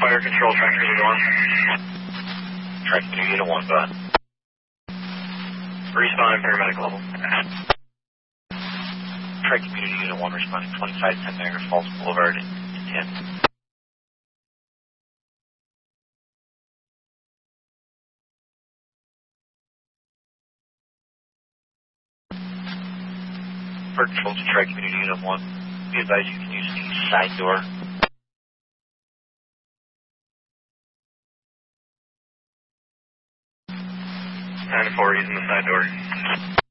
Fire control, tractor unit 1. Tractor unit 1, go ahead. Respond, paramedic level. Tractor unit 1 responding 2510 Niagara Falls Boulevard in 10. For control to Tri Community Unit 1, we advise you can use the side door. 10-4, using the side door.